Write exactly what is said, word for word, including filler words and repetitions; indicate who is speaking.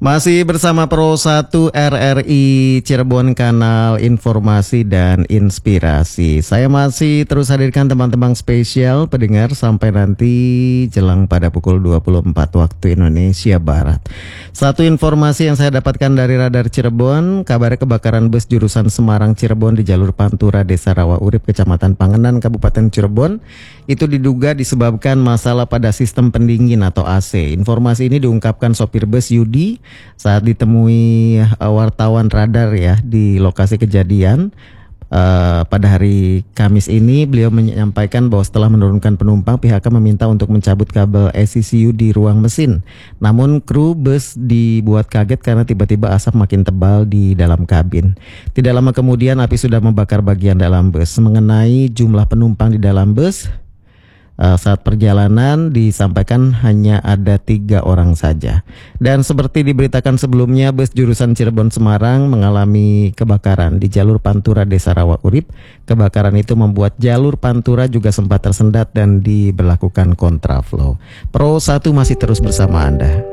Speaker 1: Masih bersama Pro satu R R I Cirebon, kanal informasi dan inspirasi. Saya masih terus hadirkan teman-teman spesial pendengar sampai nanti jelang pada pukul dua puluh empat waktu Indonesia Barat. Satu informasi yang saya dapatkan dari Radar Cirebon, kabar kebakaran bus jurusan Semarang Cirebon di jalur Pantura Desa Rawa Urip Kecamatan Pangenan Kabupaten Cirebon itu diduga disebabkan masalah pada sistem pendingin atau A C. Informasi ini diungkapkan sopir bus Yudi saat ditemui uh, wartawan Radar ya di lokasi kejadian uh, pada hari Kamis ini. Beliau menyampaikan bahwa setelah menurunkan penumpang, pihaknya meminta untuk mencabut kabel E C C U di ruang mesin. Namun kru bus dibuat kaget karena tiba-tiba asap makin tebal di dalam kabin. Tidak lama kemudian api sudah membakar bagian dalam bus. Mengenai jumlah penumpang di dalam bus, Uh, saat perjalanan disampaikan hanya ada tiga orang saja. Dan seperti diberitakan sebelumnya, bus jurusan Cirebon Semarang mengalami kebakaran di jalur Pantura Desa Rawa Urip. Kebakaran itu membuat jalur Pantura juga sempat tersendat dan diberlakukan kontraflow. Pro satu masih terus bersama Anda.